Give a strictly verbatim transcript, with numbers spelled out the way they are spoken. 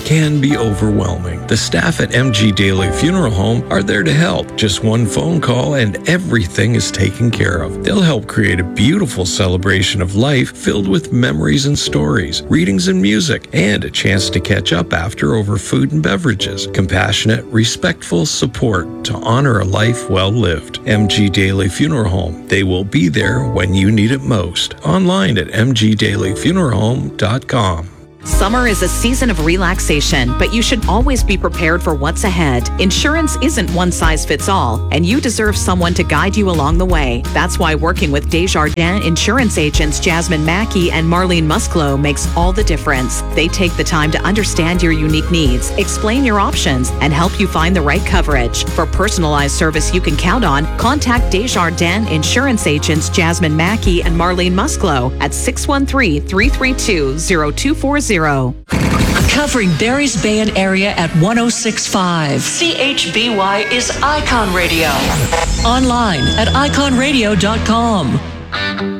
can be overwhelming. The staff at M G Daily Funeral Home are there to help. Just one phone call and everything is taken care of. They'll help create a beautiful celebration of life filled with memories and stories, readings and music, and a chance to catch up after over food and beverages. Compassionate, respectful support to honor a life well lived. M G Daily Funeral Home. They will be there when you need it most. Online at m g daily funeral home dot com. Summer is a season of relaxation, but you should always be prepared for what's ahead. Insurance isn't one size fits all, and you deserve someone to guide you along the way. That's why working with Desjardins insurance agents Jasmine Mackey and Marlene Musclo makes all the difference. They take the time to understand your unique needs, explain your options, and help you find the right coverage. For personalized service you can count on, contact Desjardins insurance agents Jasmine Mackey and Marlene Musclo at six one three, three three two, zero two four zero. Covering Barry's Bay and area at one oh six point five. C H B Y is Icon Radio. Online at icon radio dot com.